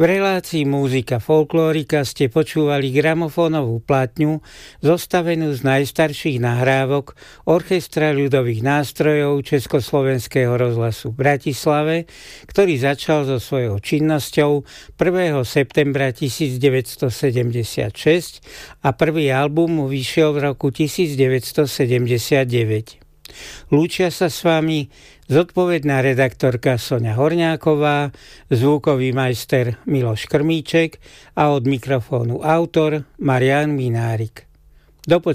V relácii Múzika folklórika ste počúvali gramofónovú platňu zostavenú z najstarších nahrávok Orchestra ľudových nástrojov Československého rozhlasu v Bratislave, ktorý začal so svojou činnosťou 1. septembra 1976 a prvý album mu vyšiel v roku 1979. Lúčia sa s vami zodpovedná redaktorka Soňa Horňáková, zvukový majster Miloš Krmíček a od mikrofónu autor Marián Minárik. Do